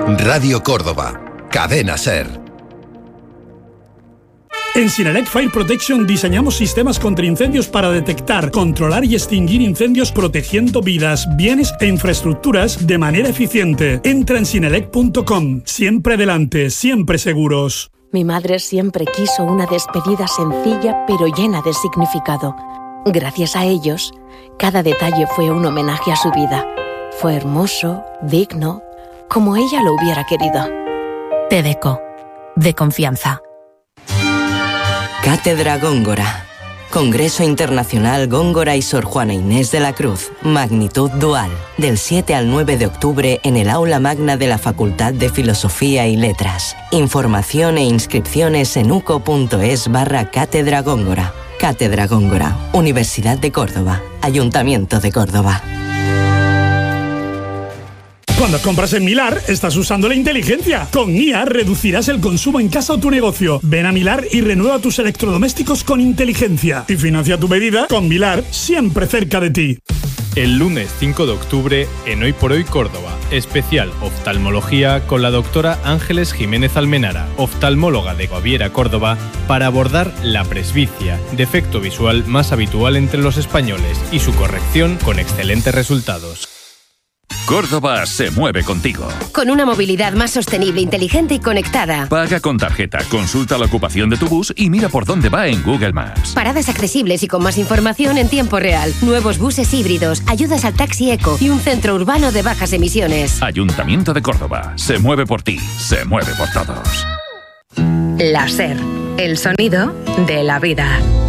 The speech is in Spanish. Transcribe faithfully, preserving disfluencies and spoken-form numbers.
Radio Córdoba, Cadena SER. En Sinelec Fire Protection diseñamos sistemas contra incendios para detectar, controlar y extinguir incendios protegiendo vidas, bienes e infraestructuras de manera eficiente. Entra en sinelec punto com. Siempre adelante, siempre seguros. Mi madre siempre quiso una despedida sencilla pero llena de significado. Gracias a ellos, cada detalle fue un homenaje a su vida. Fue hermoso, digno, como ella lo hubiera querido. Tedeco, de confianza. Cátedra Góngora. Congreso Internacional Góngora y Sor Juana Inés de la Cruz. Magnitud dual. Del siete al nueve de octubre en el Aula Magna de la Facultad de Filosofía y Letras. Información e inscripciones en uco.es barra Cátedra Góngora. Cátedra Góngora. Universidad de Córdoba. Ayuntamiento de Córdoba. Cuando compras en Milar, estás usando la inteligencia. Con I A reducirás el consumo en casa o tu negocio. Ven a Milar y renueva tus electrodomésticos con inteligencia. Y financia tu medida con Milar, siempre cerca de ti. El lunes cinco de octubre, en Hoy por Hoy Córdoba, especial oftalmología con la doctora Ángeles Jiménez Almenara, oftalmóloga de Goviera, Córdoba, para abordar la presbicia, defecto visual más habitual entre los españoles, y su corrección con excelentes resultados. Córdoba se mueve contigo. Con una movilidad más sostenible, inteligente y conectada. Paga con tarjeta, consulta la ocupación de tu bus y mira por dónde va en Google Maps. Paradas accesibles y con más información en tiempo real. Nuevos buses híbridos, ayudas al taxi eco y un centro urbano de bajas emisiones. Ayuntamiento de Córdoba. Se mueve por ti, se mueve por todos. La SER, el sonido de la vida.